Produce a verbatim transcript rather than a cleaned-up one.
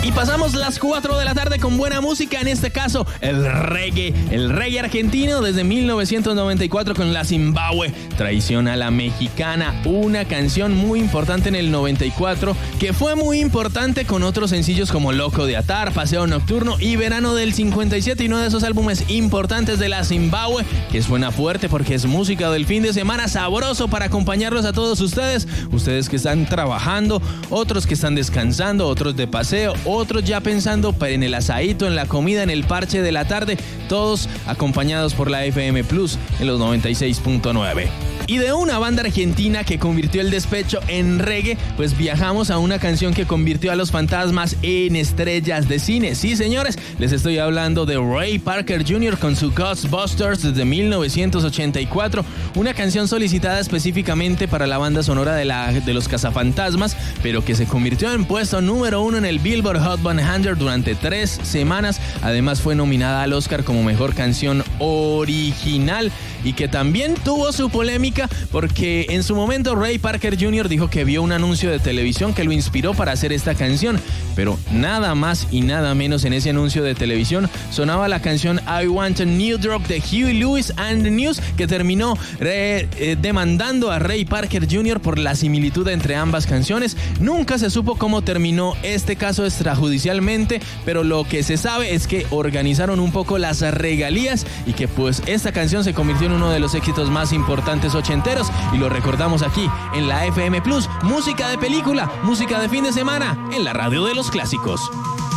Y pasamos las cuatro de la tarde con buena música, en este caso el reggae, el reggae argentino desde mil novecientos noventa y cuatro con La Zimbabue, Traición a la Mexicana, una canción muy importante en el noventa y cuatro, que fue muy importante con otros sencillos como Loco de Atar, Paseo Nocturno y Verano del cincuenta y siete, y uno de esos álbumes importantes de La Zimbabue, que suena fuerte porque es música del fin de semana, sabroso para acompañarlos a todos ustedes, ustedes que están trabajando, otros que están descansando, otros de paseo, otros ya pensando en el asadito, en la comida, en el parche de la tarde, todos acompañados por la F M Plus en los noventa y seis punto nueve. Y de una banda argentina que convirtió el despecho en reggae, pues viajamos a una canción que convirtió a los Fantasmas en estrellas de cine. Sí, señores, les estoy hablando de Ray Parker junior con su Ghostbusters desde mil novecientos ochenta y cuatro, una canción solicitada específicamente para la banda sonora de, la, de los Cazafantasmas, pero que se convirtió en puesto número uno en el Billboard Hot cien durante tres semanas. Además fue nominada al Oscar como Mejor Canción Original, y que también tuvo su polémica porque en su momento Ray Parker junior dijo que vio un anuncio de televisión que lo inspiró para hacer esta canción, pero nada más y nada menos en ese anuncio de televisión sonaba la canción I Want a New Drug de Huey Lewis and the News, que terminó re, eh, demandando a Ray Parker junior por la similitud entre ambas canciones. Nunca se supo cómo terminó este caso extrajudicialmente, pero lo que se sabe es que organizaron un poco las regalías y que pues esta canción se convirtió en uno de los éxitos más importantes ochenteros, y lo recordamos aquí en la F M Plus, música de película, música de fin de semana en la radio de los clásicos.